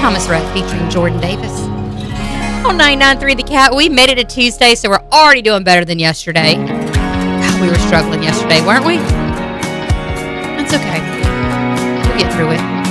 Thomas Rhett featuring Jordan Davis. On 99.3 The Cat, we made it to Tuesday, so we're already doing better than yesterday. God, we were struggling yesterday, weren't we? That's okay. We'll get through it.